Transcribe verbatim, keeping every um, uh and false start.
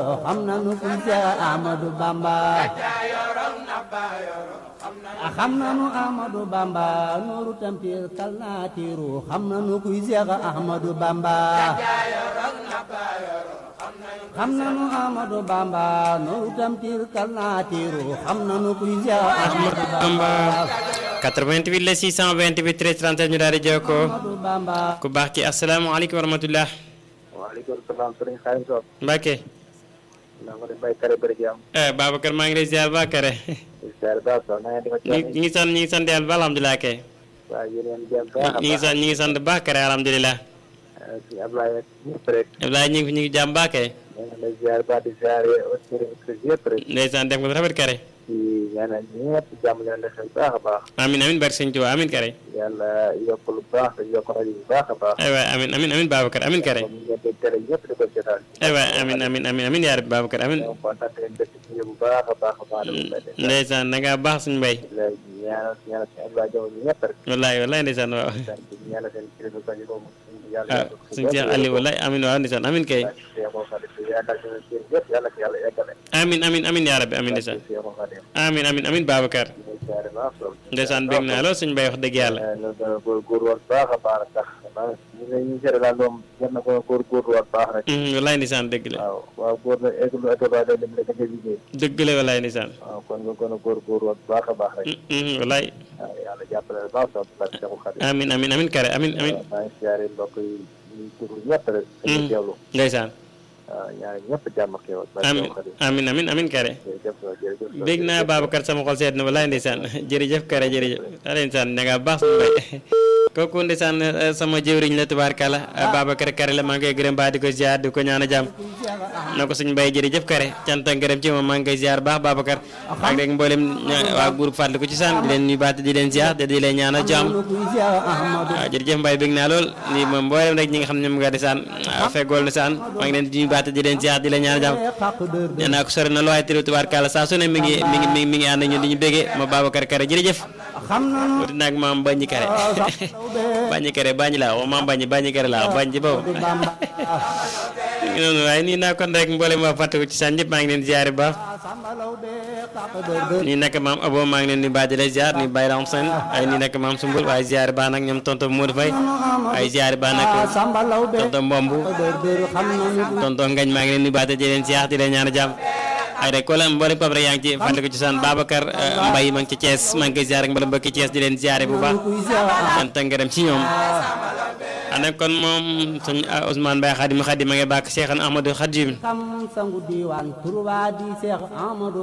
xam nanu kuy Seex Ahmadu Bamba xam nanu Ahmadu Bamba nooru tampir kal naa tiiru xam nanu kuy Seex Ahmadu Bamba xam nanu Ahmadu Bamba nooru tampir kal naa tiiru xam nanu kuy Seex Ahmadu Bamba quatre-vingt-huit la six cent vingt-huit treize trente-sept ñu daal di jokkoo ku baax ki asalaamaaleykum wa rahmatullah. waaleykum salaam sëriñ Xaadim Sow. Mbacke. na nga def Baye Kare bëri jàmm. eh Babacar maa ngi lay ziar ba Kare. ziar baax Sow na ngeen di ko ñu ñu ngi sant ñu ngi sant yàlla ba alhamdulilah kay. waaw yéen a ngi jàmm baax a baax ñu ngi sant ñu ngi sant ba Kare alhamdulilah. si Ablaye ñëpp rek. Ablaye ñu ngi ñu ngi jàmm ba kay. ñu ngi lay ziar baax di ziar yëpp rek. ndeysaan def nga lu rafet Kare. di ñaanal ñëpp jàmm leen defal baax a baax. amiin amiin barke Sëñ Tuubaa amiin Kare. yàlla yokk lu baax te yokk rajo bu baax a baax. aywa amiin amiin amiin Babacar amiin Kare. comme ngeen di tere ñëpp di ko jotaal. aywa amiin amiin amiin amiin yaa rabbi Babacar amiin. donc kontaan nañu dëkk ci bu baax a baax a baax. ndeysaan da ngaa baax suñu mbay. ñaanal ñaanal si Abdoulaye Diaw ñëpp rek. wallaay wallaay ndeysaan waaw. ñaanal seen kilifa bañ ko ah suñu Cheikh Aliou wallaay amiin waaw ndeysaan amiin kay. amiin amiin amiin yaa rabbi amiin ndeysaan. amiin amiin amiin Babacar. ndeysaan bég naa lool suñu mbay wax dëgg yàlla. góor woon baax a baax sax ñu ne ñu seere daal moom war na ko góor góor woon baax rek. wallaay ndeysaan dëgg la. waaw waaw góor na eggul étoile day dem rek nga liggéey. dëgg la wallaay ndeysaan. waaw kon nga gën a góor góor woon baax a baax rek. wallaay. waaw yàlla jàppale la baax sax barke Seexul Xadiim. amiin amiin amiin Kare amiin amiin. maa ngi siyaare mbokk yi ñu déglu ñëpp rek. dañuy teewlu. ndeysaan. waaw ñaar ñëpp jàmm ak yow. amiin amiin amiin amiin Kare. jërëjëf jërëjëf. bég naa Babacar sama xol seet na wallaay ndeysaan jërëjëf Kare jërëjëf ndeysaan da ngaa baax suñu mbay kooku ndeysaan sama jëwriñ la tubaarkala Babacar Kare la maa ngi koy gërëm baax di ko ziar di ko ñaan a jàmm na ko suñu mbay jërëjëf Kare cant ak ngërëm ci moom maa ngi koy ziar baax Babacar ak rek mboolem waa groupe fàttali ko ci saan di leen nuyu baat di leen ziar te di leen ñaan a jàmm waaw jërëjëf mbay bég naa lool nii moom mboolem rek ñi nga xam ne mu nga di saan feggool na saan maa ngi leen di nuyu baat di leen ziar di leen ñaan a jàmm nee naa ko sori na lu waaye tëri tubaarkala saa su ne mi ngi mi ngi mi ngi ànd ak ñun di ñu bégee ma Babacar Kare jërëjëf wuti naag maam bañi Kare bañi Kare bañi laa wax maam bañi bañi Kare laa wax bañi boobu ngi noonu waaye nii naa kon rek mboolem waa fàttaliku ci saan ñëpp maa ngi leen ziar bu baax nii nekk maam Abo maa ngi leen di baax di lay ziar ni Baye Ram Sène ay nii nekk maam Sumbul waaye ziar baax nag ñoom tonton Modou Faye ay ziar baax nag tonton Mbombu tonton Ngañ maa ngi leen di baax di leen ziar di leen ñaan jàmm ay rek wala mboolem pap rek yaa ngi ci fàttaliku ci saan Babacar Mbaye maa ngi ci Thiès maa ngi koy ziar ak mboolem mbokki Thiès di leen ziare bu baax sant ak ngërëm ci ñoom ana kon moom suñ Ousmane Mbaye Khadim Khadim ma ngi bàkk Cheikh Ahmadou Khadim